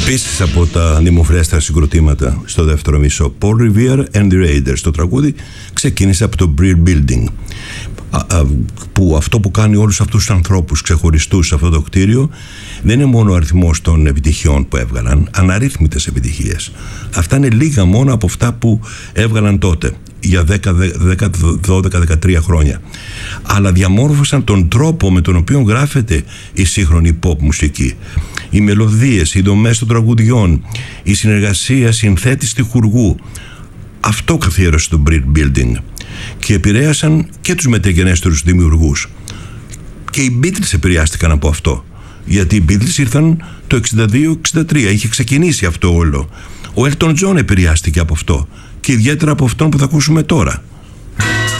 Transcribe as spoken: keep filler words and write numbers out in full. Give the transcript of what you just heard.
Επίσης από τα δημοφιλέστερα συγκροτήματα στο δεύτερο μισό, Paul Revere and the Raiders. Το τραγούδι ξεκίνησε από το Brill Building, που αυτό που κάνει όλους αυτούς τους ανθρώπους ξεχωριστούς σε αυτό το κτίριο δεν είναι μόνο ο αριθμός των επιτυχιών που έβγαλαν, αναρρύθμιτες επιτυχίες. Αυτά είναι λίγα μόνο από αυτά που έβγαλαν τότε για δέκα, δώδεκα, δεκατρία χρόνια, αλλά διαμόρφωσαν τον τρόπο με τον οποίο γράφεται η σύγχρονη pop μουσική. Οι μελωδίες, οι δομές των τραγουδιών, η συνεργασία συνθέτης τυχουργού, αυτό καθιέρωσε το Brill Building και επηρέασαν και τους μεταγενέστερους δημιουργούς. Και οι Beatles επηρεάστηκαν από αυτό, γιατί οι Beatles ήρθαν το εξήντα δύο εξήντα τρία, είχε ξεκινήσει αυτό όλο. Ο Elton John επηρεάστηκε από αυτό και ιδιαίτερα από αυτόν που θα ακούσουμε τώρα.